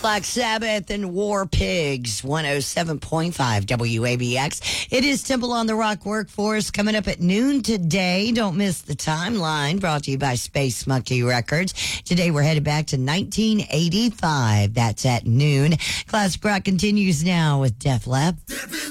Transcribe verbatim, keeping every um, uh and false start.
Black Sabbath and War Pigs, one oh seven point five W A B X. It is Temple on the Rock Workforce coming up at noon today. Don't miss the timeline, brought to you by Space Monkey Records. Today we're headed back to nineteen eighty-five. That's at noon. Classic Rock continues now with Def Leppard.